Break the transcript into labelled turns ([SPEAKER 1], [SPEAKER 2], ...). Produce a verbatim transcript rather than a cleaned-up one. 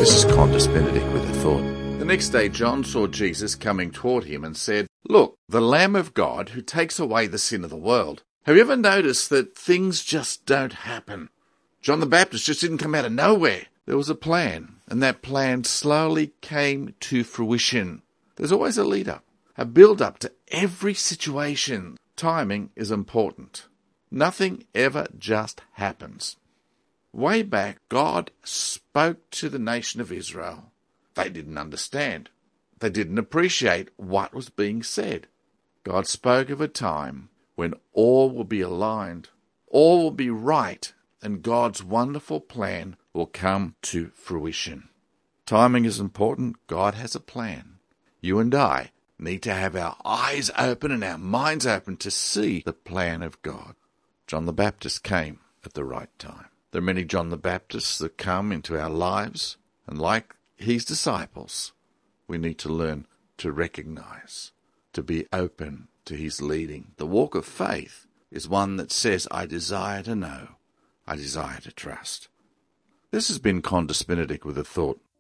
[SPEAKER 1] This is Qantas Benedict with a thought. The next day John saw Jesus coming toward him and said, "Look, the Lamb of God who takes away the sin of the world." Have you ever noticed that things just don't happen? John the Baptist just didn't come out of nowhere. There was a plan, and that plan slowly came to fruition. There's always a lead-up, a build-up to every situation. Timing is important. Nothing ever just happens. Way back, God spoke to the nation of Israel. They didn't understand. They didn't appreciate what was being said. God spoke of a time when all will be aligned, all will be right, and God's wonderful plan will come to fruition. Timing is important. God has a plan. You and I need to have our eyes open and our minds open to see the plan of God. John the Baptist came at the right time. There are many John the Baptists that come into our lives, and like his disciples, we need to learn to recognize, to be open to his leading. The walk of faith is one that says, I desire to know, I desire to trust. This has been Qantas Benedict with a thought.